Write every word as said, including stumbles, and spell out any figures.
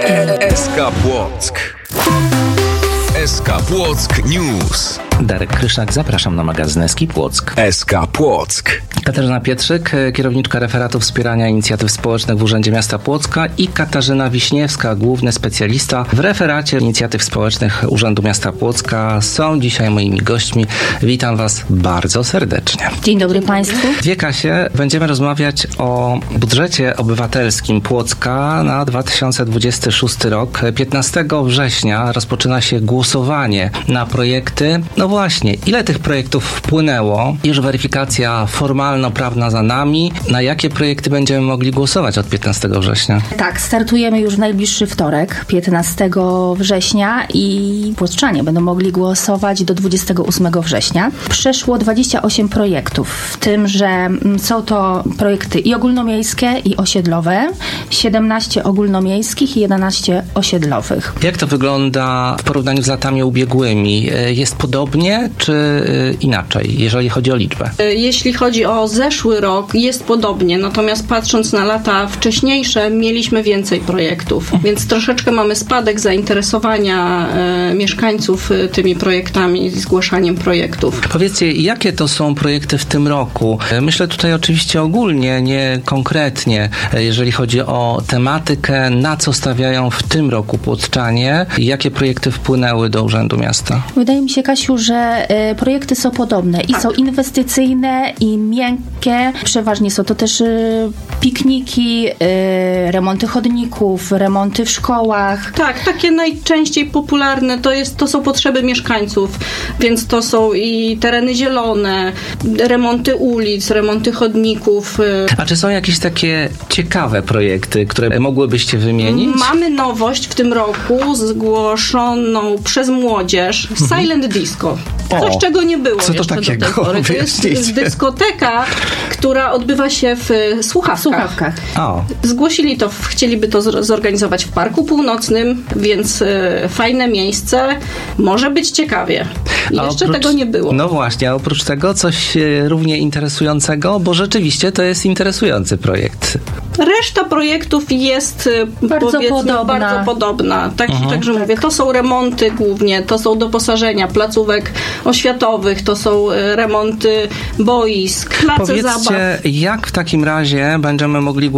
S K Płock. S K Płock News. Darek Kryszak, zapraszam na magazyn S K Płock. S K Płock. Katarzyna Pietrzyk, kierowniczka referatu wspierania inicjatyw społecznych w Urzędzie Miasta Płocka, i Katarzyna Wiśniewska, główny specjalista w referacie inicjatyw społecznych Urzędu Miasta Płocka, są dzisiaj moimi gośćmi. Witam Was bardzo serdecznie. Dzień dobry Państwu. Dwie Kasie, będziemy rozmawiać o budżecie obywatelskim Płocka na dwa tysiące dwudziesty szósty rok. piętnastego września rozpoczyna się głosowanie na projekty. No właśnie, ile tych projektów wpłynęło? Już weryfikacja formalno-prawna za nami. Na jakie projekty będziemy mogli głosować od piętnastego września? Tak, startujemy już w najbliższy wtorek, piętnastego września, i płockczanie będą mogli głosować do dwudziestego ósmego września. Przeszło dwadzieścia osiem projektów, w tym, że są to projekty i ogólnomiejskie, i osiedlowe, siedemnaście ogólnomiejskich i jedenaście osiedlowych. Jak to wygląda w porównaniu z latami ubiegłymi? Jest podobnie, czy inaczej, jeżeli chodzi o liczbę? Jeśli chodzi o zeszły rok, jest podobnie, natomiast patrząc na lata wcześniejsze, mieliśmy więcej projektów, więc troszeczkę mamy spadek zainteresowania e, mieszkańców tymi projektami, zgłaszaniem projektów. Powiedzcie, jakie to są projekty w tym roku? Myślę tutaj oczywiście ogólnie, nie konkretnie, jeżeli chodzi o tematykę, na co stawiają w tym roku płockczanie, jakie projekty wpłynęły do Urzędu Miasta? Wydaje mi się, Kasiu, że y, projekty są podobne i tak. Są inwestycyjne i miękkie. Przeważnie są to też y, pikniki, y, remonty chodników, remonty w szkołach. Tak, takie najczęściej popularne to, jest, to są potrzeby mieszkańców, więc to są i tereny zielone, remonty ulic, remonty chodników. Y. A czy są jakieś takie ciekawe projekty, które mogłybyście wymienić? Mamy nowość w tym roku zgłoszoną przez młodzież. Silent Disco. Coś, o, czego nie było co to jeszcze takiego? do tej pory. To jest dyskoteka, która odbywa się w słuchawkach. słuchawkach. O. Zgłosili to, chcieliby to zorganizować w Parku Północnym, więc y, fajne miejsce. Może być ciekawie. A Jeszcze oprócz, tego nie było. No właśnie, a oprócz tego coś y, równie interesującego, bo rzeczywiście to jest interesujący projekt. Reszta projektów jest bardzo podobna. Bardzo podobna. Tak, Mhm. Także mówię, to są remonty głównie, to są doposażenia placówek oświatowych, to są remonty boisk, place zabaw. Powiedzcie, jak w takim razie będziemy mogli